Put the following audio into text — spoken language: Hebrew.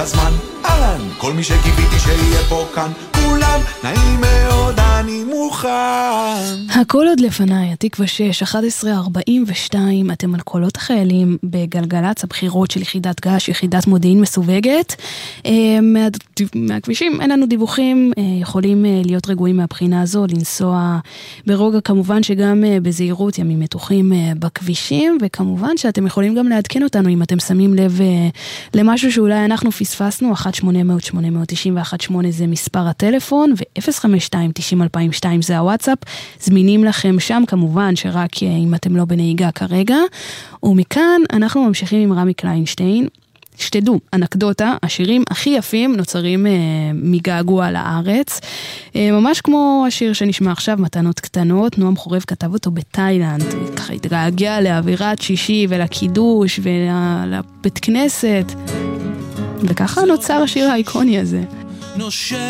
הזמן, אהלן, כל מי שקיוויתי שיהיה פה כאן, כולם נעים מאוד, אני מוכן. הכל עוד לפניי, התקווה 6, 11:42, אתם על קולות החיילים בגלגלץ הבחירות של יחידת גש, יחידת מודיעין מסווגת. מהכבישים אין לנו דיווחים, יכולים להיות רגועים מהבחינה הזו, לנסוע ברוגע, כמובן שגם בזהירות, ימים מתוחים בכבישים, וכמובן שאתם יכולים גם לעדכן אותנו אם אתם שמים לב למשהו שאולי אנחנו פספסנו. 1-800-890-118 זה מספר הטלפון, ו-052-90-2002 זה הוואטסאפ, זמינים לכם שם, כמובן שרק אם אתם לא בנהיגה כרגע. ומכאן אנחנו ממשיכים עם רמי קליינשטיין. שתדעו, אנקדוטה, השירים הכי יפים נוצרים מגעגוע לארץ, ממש כמו השיר שנשמע עכשיו, מתנות קטנות. נועם חורב כתב אותו בתאילנד, ככה התגעגע לאווירת שישי ולקידוש ולבית כנסת, וככה נוצר השיר האיקוני הזה.